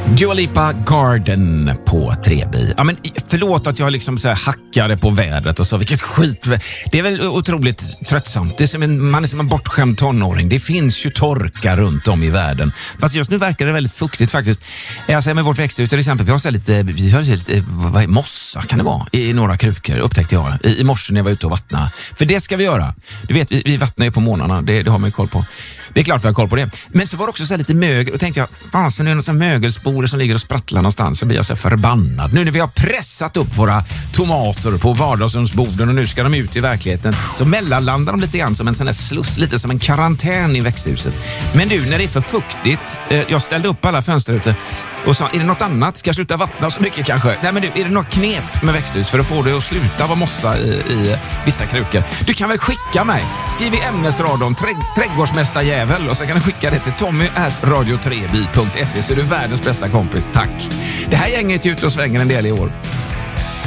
Dua Lipa, Garden på 3B. Ja, men förlåt att jag liksom så här hackade på vädret och så, vilket skit. Det är väl otroligt tröttsamt. Det är som man är som en bortskämd tonåring. Det finns ju torka runt om i världen. Fast just nu verkar det väldigt fuktigt faktiskt. Jag säger med vårt växthus till exempel, vi har lite mossa kan det vara i några krukor, upptäckte jag i morse när jag var ute och vattna. För det ska vi göra. Du vet, vi vattnar ju på månaderna, det har man ju koll på. Det är klart vi har koll på det. Men så var det också så här lite mögel. Och tänkte jag, fan så nu är det någon sån mögelspore som ligger och sprattlar någonstans. Så blir jag så förbannad. Nu när vi har pressat upp våra tomater på vardagsrumsborden och nu ska de ut i verkligheten, så mellanlandar de lite grann som en sån här sluss, lite som en karantän i växthuset. Men nu när det är för fuktigt, jag ställde upp alla fönster ute och sa, är det något annat? Ska jag sluta vattna så mycket kanske? Nej, men är det något knep med växthus för att få det att sluta vara mossa i vissa krukor? Du kan väl skicka mig? Skriv i ämnesradion trädgårdsmästarjävel och så kan du skicka det till tommy@radio3by.se, så är du världens bästa kompis. Tack. Det här gänget är ute och svänger en del i år.